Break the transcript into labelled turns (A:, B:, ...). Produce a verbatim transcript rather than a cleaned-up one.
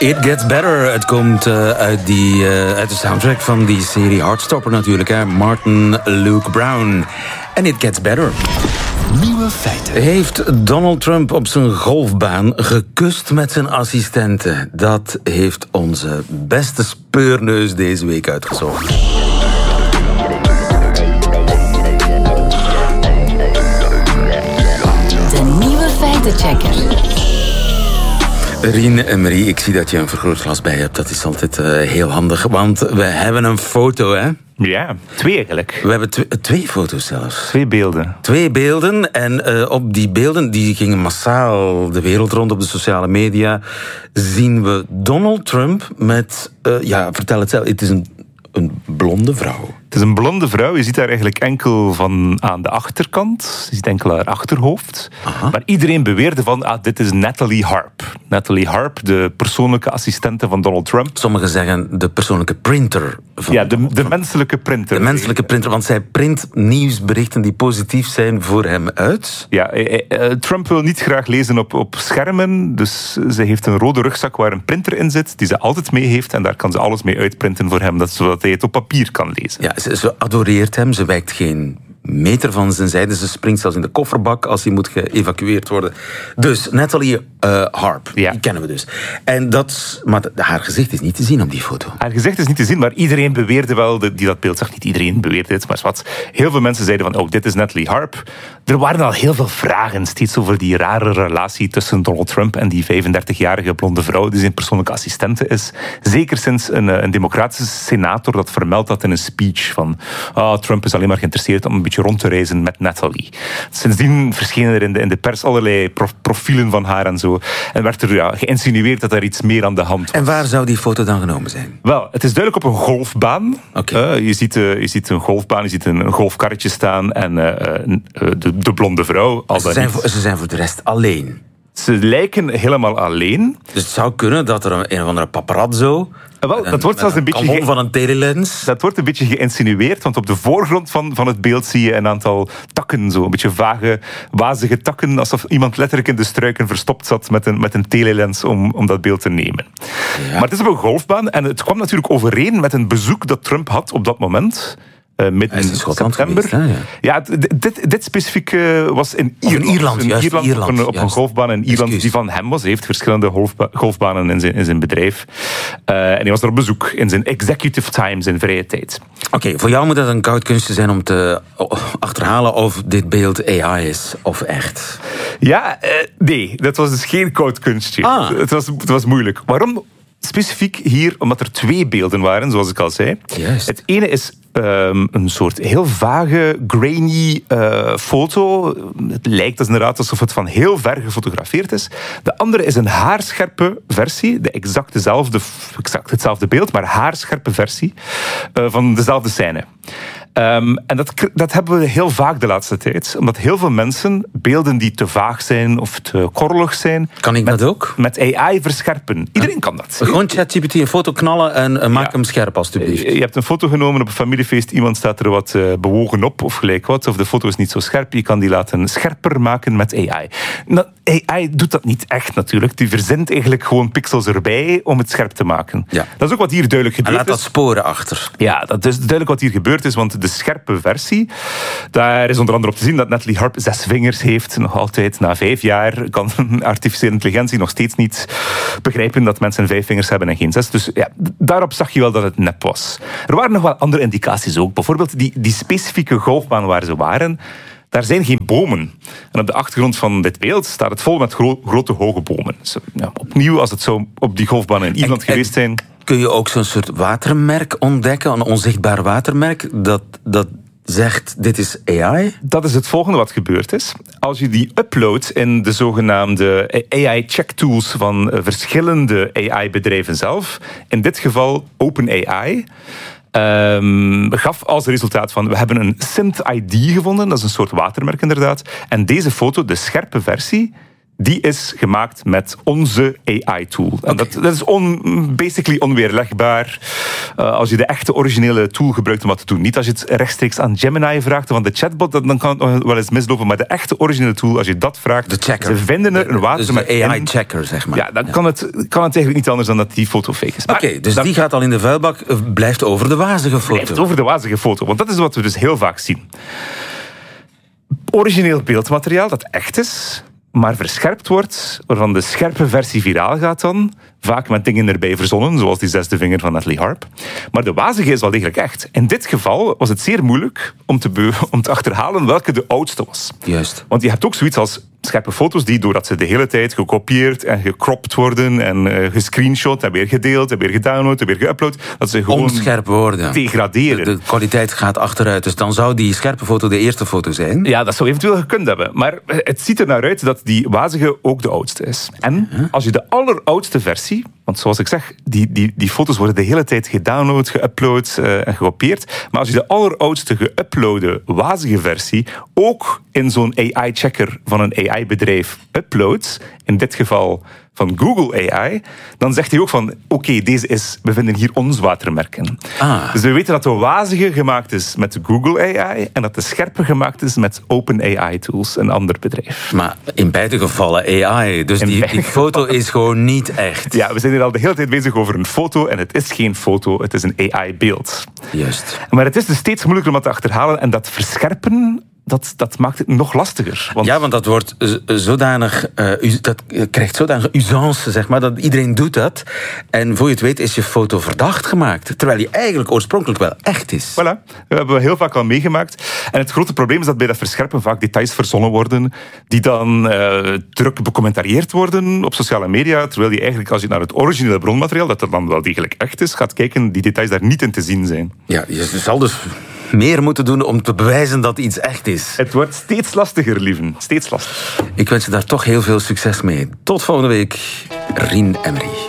A: It Gets Better. Het komt uh, uit, die, uh, uit de soundtrack van die serie Heartstopper natuurlijk. Hè? Martin Luke Brown. En It Gets Better.
B: Nieuwe feiten.
A: Heeft Donald Trump op zijn golfbaan gekust met zijn assistenten? Dat heeft onze beste speurneus deze week uitgezocht.
C: De nieuwe feitenchecker.
A: Rien en Marie, ik zie dat je een vergrootglas bij hebt. Dat is altijd uh, heel handig, want we hebben een foto, hè?
D: Ja, twee eigenlijk.
A: We hebben tw- twee foto's zelfs.
D: Twee beelden.
A: Twee beelden. En uh, op die beelden, die gingen massaal de wereld rond op de sociale media, zien we Donald Trump met, uh, ja, vertel het zelf, het is een, een blonde vrouw.
D: Het is een blonde vrouw. Je ziet haar eigenlijk enkel van aan de achterkant. Je ziet enkel haar achterhoofd. Aha. Maar iedereen beweerde van, ah, dit is Natalie Harp. Natalie Harp, de persoonlijke assistente van Donald Trump.
A: Sommigen zeggen de persoonlijke printer. Van
D: ja, de, de menselijke printer.
A: De menselijke printer, want zij print nieuwsberichten die positief zijn voor hem uit.
D: Ja, Trump wil niet graag lezen op, op schermen. Dus ze heeft een rode rugzak waar een printer in zit, die ze altijd mee heeft. En daar kan ze alles mee uitprinten voor hem, zodat hij het op papier kan lezen.
A: Ja, Ze, ze adoreert hem, ze wijkt geen meter van zijn zijde. Ze springt zelfs in de kofferbak als hij moet geëvacueerd worden. Dus Natalie uh, Harp,
D: ja.
A: Die kennen we dus. En dat, maar haar gezicht is niet te zien op die foto.
D: Haar gezicht is niet te zien, maar iedereen beweerde wel, die dat beeld zag, niet iedereen beweerde dit, maar wat. Heel veel mensen zeiden van, oh, dit is Natalie Harp. Er waren al heel veel vragen steeds over die rare relatie tussen Donald Trump en die vijfendertigjarige blonde vrouw die zijn persoonlijke assistente is. Zeker sinds een, een democratische senator dat vermeldt had in een speech van, oh, Trump is alleen maar geïnteresseerd om een beetje rond te reizen met Natalie. Sindsdien verschenen er in de, in de pers allerlei prof, profielen van haar en zo. En werd er ja, geïnsinueerd dat er iets meer aan de hand was.
A: En waar zou die foto dan genomen zijn?
D: Wel, het is duidelijk op een golfbaan.
A: Okay.
D: Uh, je, ziet, uh, je ziet een golfbaan, je ziet een, een golfkarretje staan en uh, uh, de, de blonde vrouw. Al
A: ze, zijn voor, ze zijn voor de rest alleen.
D: Ze lijken helemaal alleen.
A: Dus het zou kunnen dat er een, een of andere paparazzo...
D: Wel, dat wordt zelfs een, een beetje
A: kanon van een telelens.
D: Dat wordt een beetje geïnsinueerd, want op de voorgrond van, van het beeld zie je een aantal takken, zo een beetje vage, wazige takken, alsof iemand letterlijk in de struiken verstopt zat met een, met een telelens om, om dat beeld te nemen. Ja. Maar het is op een golfbaan en het kwam natuurlijk overeen met een bezoek dat Trump had op dat moment. Uh, midden in september.
A: Geweest, ja,
D: ja dit, dit specifiek uh, was in Ierland.
A: In Ierland,
D: in
A: juist,
D: Ierland,
A: Ierland
D: op, een, op een golfbaan in Ierland
A: Excuse.
D: die van hem was. Hij heeft verschillende golfba- golfbanen in zijn, in zijn bedrijf. Uh, en hij was er op bezoek in zijn executive time, zijn vrije tijd.
A: Oké, okay, voor jou moet dat een koud kunstje zijn om te achterhalen of dit beeld A I is of echt.
D: Ja, uh, nee, dat was dus geen koud kunstje.
A: Ah.
D: Het, was, het was moeilijk. Waarom? Specifiek hier, omdat er twee beelden waren, zoals ik al zei.
A: Juist.
D: Het ene is um, een soort heel vage, grainy uh, foto. Het lijkt dus inderdaad alsof het van heel ver gefotografeerd is. De andere is een haarscherpe versie, de exact, dezelfde, exact hetzelfde beeld, maar haarscherpe versie uh, van dezelfde scène. Um, en dat, dat hebben we heel vaak de laatste tijd. Omdat heel veel mensen beelden die te vaag zijn of te korrelig zijn...
A: Kan ik
D: met,
A: dat ook?
D: Met A I verscherpen. Iedereen kan dat.
A: Gewoon ChatGPT een foto knallen en uh, maak ja. hem scherp alstublieft.
D: Je hebt een foto genomen op een familiefeest. Iemand staat er wat uh, bewogen op of gelijk wat. Of de foto is niet zo scherp. Je kan die laten scherper maken met A I. Nou, A I doet dat niet echt natuurlijk. Die verzint eigenlijk gewoon pixels erbij om het scherp te maken.
A: Ja.
D: Dat is ook wat hier duidelijk gebeurd is.
A: En laat dat sporen achter.
D: Ja, dat is duidelijk wat hier gebeurd is, want de scherpe versie, daar is onder andere op te zien dat Natalie Harp zes vingers heeft, nog altijd na vijf jaar kan artificiële intelligentie nog steeds niet begrijpen dat mensen vijf vingers hebben en geen zes. Dus ja, daarop zag je wel dat het nep was. Er waren nog wel andere indicaties ook. Bijvoorbeeld die, die specifieke golfbaan waar ze waren, daar zijn geen bomen. En op de achtergrond van dit beeld staat het vol met gro- grote hoge bomen. Dus, ja, opnieuw, als het zo op die golfbaan in Ierland en, geweest zijn...
A: Kun je ook zo'n soort watermerk ontdekken, een onzichtbaar watermerk, dat, dat zegt, dit is A I?
D: Dat is het volgende wat gebeurd is. Als je die uploadt in de zogenaamde A I-check-tools van verschillende A I-bedrijven zelf, in dit geval OpenAI, Um, gaf als resultaat van, we hebben een Synth I D gevonden, dat is een soort watermerk inderdaad, en deze foto, de scherpe versie, die is gemaakt met onze A I-tool. Okay. En dat, dat is on, basically onweerlegbaar uh, als je de echte originele tool gebruikt om wat te doen. Niet als je het rechtstreeks aan Gemini vraagt van de chatbot, dan kan het nog wel eens mislopen. Maar de echte originele tool, als je dat vraagt,
A: de checker.
D: Ze vinden er een watermerk
A: dus de A I-checker, zeg maar.
D: Ja, dan ja. Kan, het, kan het eigenlijk niet anders dan dat die foto fake is.
A: Oké, okay, dus dan, die gaat al in de vuilbak, blijft over de wazige foto.
D: Blijft over de wazige foto, want dat is wat we dus heel vaak zien. Origineel beeldmateriaal dat echt is, maar verscherpt wordt, waarvan de scherpe versie viraal gaat dan, vaak met dingen erbij verzonnen, zoals die zesde vinger van Natalie Harp. Maar de wazige is wel degelijk echt. In dit geval was het zeer moeilijk om te, be- om te achterhalen welke de oudste was.
A: Juist.
D: Want je hebt ook zoiets als scherpe foto's die, doordat ze de hele tijd gekopieerd en gecropt worden en uh, gescreenshot en weer gedeeld en weer gedownload en weer geüpload, dat ze gewoon
A: onscherp worden.
D: Degraderen.
A: De, de kwaliteit gaat achteruit. Dus dan zou die scherpe foto de eerste foto zijn.
D: Ja, dat zou eventueel gekund hebben. Maar het ziet er naar uit dat die wazige ook de oudste is. En als je de alleroudste versie, want zoals ik zeg, die, die, die foto's worden de hele tijd gedownload, geüpload uh, en gekopieerd. Maar als je de alleroudste geüploade wazige versie ook in zo'n A I-checker van een A I-bedrijf uploadt, in dit geval van Google A I, dan zegt hij ook van, oké, okay, deze is, we vinden hier ons watermerk in. Ah. Dus we weten dat de wazige gemaakt is met Google A I en dat de scherpe gemaakt is met Open A I-tools, een ander bedrijf.
A: Maar in beide gevallen A I, dus die, die foto is gewoon niet echt.
D: Ja, we zijn hier al de hele tijd bezig over een foto en het is geen foto, het is een A I-beeld.
A: Juist.
D: Maar het is dus steeds moeilijker om dat te achterhalen en dat verscherpen, Dat, dat maakt het nog lastiger.
A: Want ja, want dat wordt zodanig, uh, dat krijgt zodanig usance, zeg maar, dat iedereen doet dat. En voor je het weet is je foto verdacht gemaakt. Terwijl die eigenlijk oorspronkelijk wel echt is.
D: Voilà, dat hebben we heel vaak al meegemaakt. En het grote probleem is dat bij dat verscherpen vaak details verzonnen worden, die dan uh, druk becommentarieerd worden op sociale media, terwijl je eigenlijk, als je naar het originele bronmateriaal, dat er dan wel degelijk echt is, gaat kijken, die details daar niet in te zien zijn.
A: Ja, je zal dus meer moeten doen om te bewijzen dat iets echt is.
D: Het wordt steeds lastiger, lieven. Steeds lastiger.
A: Ik wens je daar toch heel veel succes mee. Tot volgende week. Rien Emery.